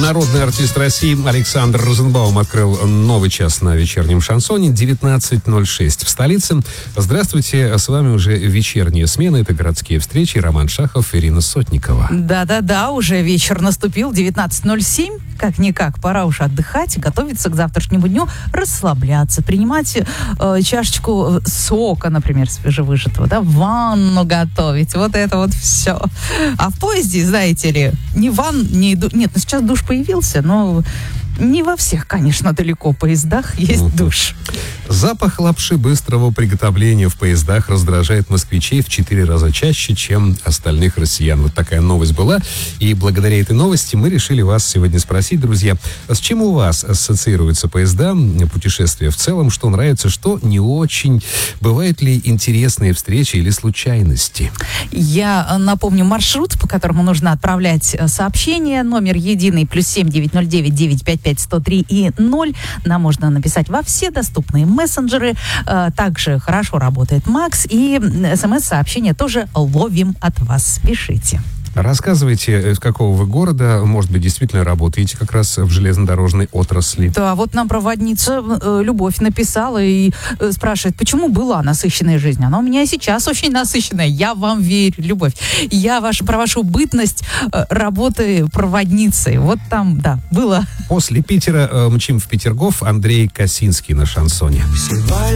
Народный артист России Александр Розенбаум открыл новый час на вечернем шансоне. 19:06 в столице. Здравствуйте, с вами уже вечерняя смена. Это городские встречи. Роман Шахов, Ирина Сотникова. Да, уже вечер наступил. 19:07. Как-никак, пора уж отдыхать, готовиться к завтрашнему дню, расслабляться, принимать чашечку сока, например, свежевыжатого, да, ванну готовить. Вот это вот все. А в поезде, знаете ли, ни ванн, ни душ. Нет, ну сейчас душ появился, но не во всех, конечно, далеко поездах есть душ. Запах лапши быстрого приготовления в поездах раздражает москвичей в 4 раза чаще, чем остальных россиян. Вот такая новость была. И благодаря этой новости мы решили вас сегодня спросить, друзья, с чем у вас ассоциируются поезда, путешествия в целом, что нравится, что не очень. Бывают ли интересные встречи или случайности? Я напомню маршрут, по которому нужно отправлять сообщение. Номер единый +7 909 955 103 и 0. Нам можно написать во все доступные мессенджеры. Также хорошо работает Макс. И смс-сообщение тоже ловим от вас. Пишите. Рассказывайте, из какого вы города, может быть, действительно работаете как раз в железнодорожной отрасли. Да, вот нам проводница Любовь написала и спрашивает, почему была насыщенная жизнь? Она у меня и сейчас очень насыщенная. Я вам верю, Любовь. Я про вашу бытность работы проводницей. Вот там, да, было. После Питера мчим в Петергоф. Андрей Косинский на шансоне.